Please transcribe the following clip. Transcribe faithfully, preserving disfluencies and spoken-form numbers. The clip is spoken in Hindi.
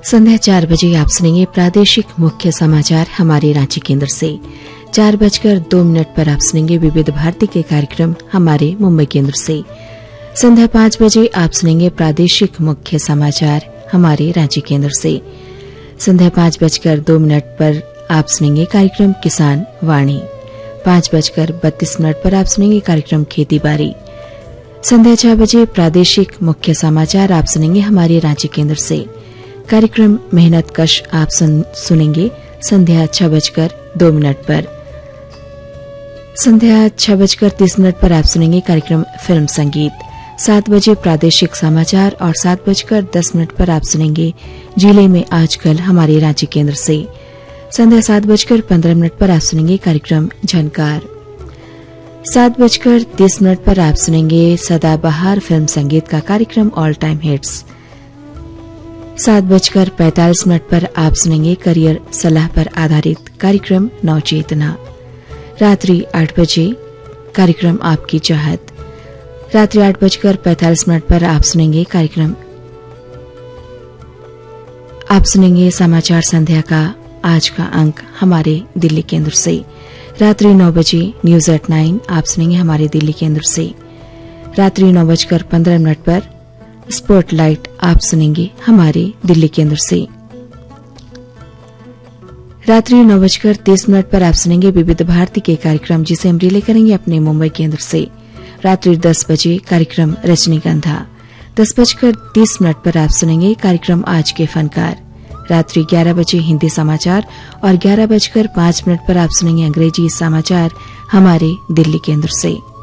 संध्या चार बजे आप सुनेंगे प्रादेशिक मुख्य समाचार हमारे रांची केंद्र से। चार बजकर दो मिनट पर आप सुनेंगे विविध भारती के कार्यक्रम हमारे मुंबई केंद्र से। संध्या पांच बजे आप सुनेंगे प्रादेशिक मुख्य समाचार हमारे रांची केंद्र से। संध्या पांच बजकर दो मिनट पर आप सुनेंगे कार्यक्रम किसान वाणी। पांच बजकर बत्तीस मिनट पर आप सुनेंगे कार्यक्रम खेती बाड़ी। संध्या छह बजे प्रादेशिक मुख्य समाचार आप सुनेंगे हमारे रांची केंद्र से। कार्यक्रम मेहनत कश आप सुन, सुनेंगे संध्या छह बजकर दो मिनट पर। संध्या छह बजकर तीस मिनट पर आप सुनेंगे कार्यक्रम फिल्म संगीत। सात बजे प्रादेशिक समाचार और सात बजकर दस मिनट पर आप सुनेंगे जिले में आजकल हमारे रांची केंद्र से। संध्या सात बजकर पंद्रह मिनट पर आप सुनेंगे कार्यक्रम झनकार। सात बजकर तीस मिनट पर आप सुनेंगे सदाबहार फिल्म संगीत का कार्यक्रम ऑल टाइम हिट्स। सात बजकर पैंतालीस मिनट पर आप सुनेंगे करियर सलाह पर आधारित कार्यक्रम नवचेतना। रात्रि आठ बजे कार्यक्रम आपकी चाहत। रात्रि आठ बजकर पैंतालीस मिनट पर आप सुनेंगे कार्यक्रम आप सुनेंगे समाचार संध्या का आज का अंक हमारे दिल्ली केंद्र से। रात्रि नौ बजे न्यूज एट नाइन आप सुनेंगे हमारे दिल्ली केंद्र से। रात्रि नौ बजकर पंद्रह मिनट पर स्पॉटलाइट आप सुनेंगे हमारे दिल्ली केंद्र से। रात्रि नौ बजकर तीस मिनट पर आप सुनेंगे विविध भारती के कार्यक्रम जिसे हम रिले करेंगे अपने मुंबई केंद्र से। रात्रि दस बजे कार्यक्रम रजनीगंधा। दस बजकर तीस मिनट पर आप सुनेंगे कार्यक्रम आज के फनकार। रात्रि ग्यारह बजे हिंदी समाचार और ग्यारह बजकर पांच मिनट पर आप सुनेंगे अंग्रेजी समाचार हमारे दिल्ली केंद्र से।